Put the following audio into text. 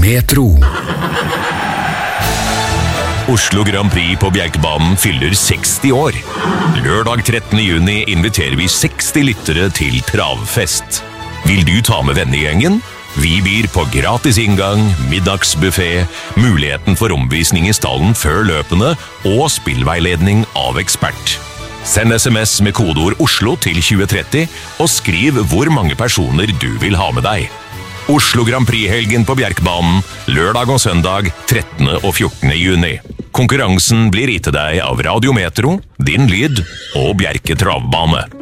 Metro. Oslo Grand Prix på Bjerkebanen fyller 60 år. Lørdag 13. juni inviterer vi 60 lyttere til travfest. Vil du ta med vennegjengen? Vi byr på gratis inngang, middagsbuffet, muligheten for omvisning i stallen før løpene og spillveiledning av ekspert. Send SMS med kodeord Oslo til 2030 og skriv hvor mange personer du vil ha med deg. Oslo Grand Prix-helgen på Bjerkebanen, lørdag og søndag 13. og 14. juni. Konkurransen blir gitt til deg av Radio Metro, Din Lyd og Bjerke Travbane.